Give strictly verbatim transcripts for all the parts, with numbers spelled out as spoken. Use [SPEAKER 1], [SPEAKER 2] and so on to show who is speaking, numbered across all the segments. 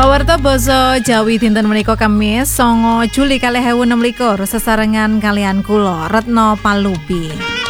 [SPEAKER 1] Pawarta basa Jawi dinten menika Kamis sanga Juli kalih ewu enem likur sesarengan kalian kula Retno Palubi.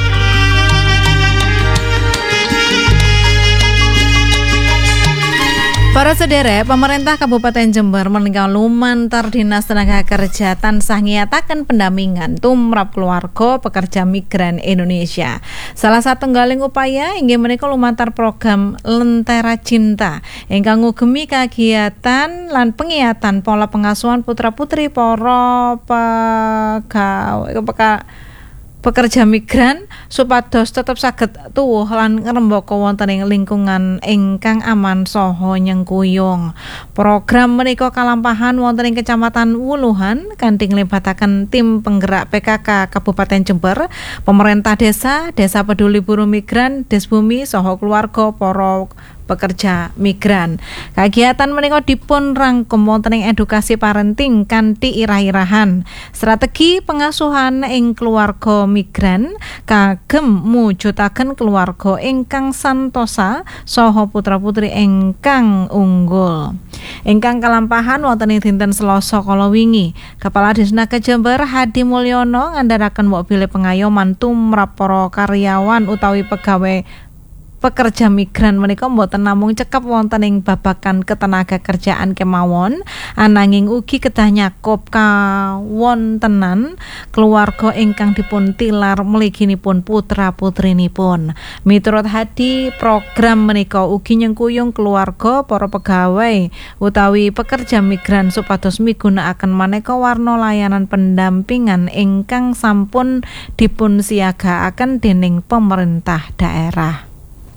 [SPEAKER 1] Para sederek, pemerintah Kabupaten Jember menika lumantar Dinas Tenaga Kerja tansah ngiyataken pendampingan tumrap keluarga pekerja migran Indonesia. Salah satunggaling upaya inggih menika lumantar program Lentera Cinta ingkang ngugemi kagiatan lan pengiyatan pola pengasuhan putra-putri para pegawai pekerja migran supados tetep saged tuwuh lan ngrembaka wonten ing lingkungan ingkang aman saha nyengkuyung. Program menika kalampahan wonten ing Kecamatan Wuluhan kanthi nglibataken tim penggerak P K K Kabupaten Jember, pemerintah desa, desa peduli buruh migran, Desbumi saha keluarga para pekerja migran. Kegiatan menika dipun rangkum wonten ing edukasi parenting kanthi irah-irahan strategi pengasuhan ing keluarga migran kagem mujudaken keluarga ingkang santosa saha putra-putri ingkang unggul. Ingkang kalampahan wonten ing dinten Selasa kala wingi, Kepala Disnaker Jember Hadi Mulyono ngandharaken mobil pengayoman tumrap para karyawan utawi pegawai pekerja migran menika mboten namung cekap wonten ing babagan ketenaga kerjaan kemawon, ananging ugi kedah nyakup kawontenan keluarga ingkang dipun tilar mliginipun putra-putrinipun. Miturut Hadi, program menika ugi nyengkuyung keluarga para pegawai utawi pekerja migran supados migunakaken maneka warna layanan pendampingan ingkang sampun dipun siagakaken dening pemerintah daerah.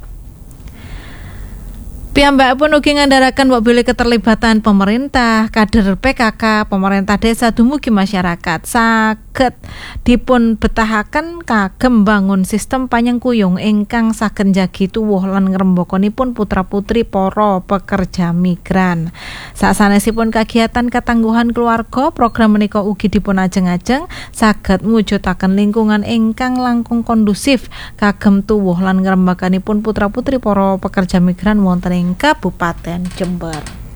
[SPEAKER 1] Piyambakipun ugi ngandharaken mobil keterlibatan pemerintah, kader P K K, pemerintah desa dumugi masyarakat saged dipun betahaken kagem bangun sistem panyengkuyung ingkang saged njagi tuwuh lan ngrembakanipun putra-putri para pekerja migran. Sasanesipun kagiatan ketangguhan keluarga, program menika ugi dipun ajeng-ajeng saged mujudaken lingkungan ingkang langkung kondusif kagem tuwuh lan ngrembakanipun putra-putri para pekerja migran wonten ing Kabupaten Jember.